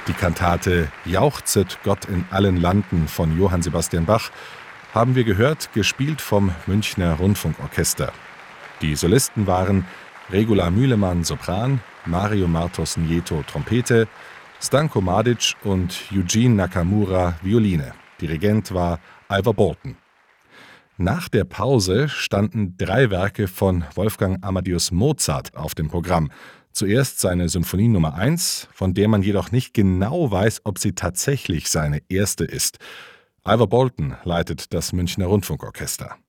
Die Kantate »Jauchzet Gott in allen Landen« von Johann Sebastian Bach haben wir gehört, gespielt vom Münchner Rundfunkorchester. Die Solisten waren Regula Mühlemann Sopran, Mario Martos Nieto Trompete, Stanko Madic und Eugene Nakamura Violine. Dirigent war Ivor Bolton. Nach der Pause standen 3 Werke von Wolfgang Amadeus Mozart auf dem Programm. Zuerst seine Symphonie Nummer 1, von der man jedoch nicht genau weiß, ob sie tatsächlich seine erste ist. Ivor Bolton leitet das Münchner Rundfunkorchester.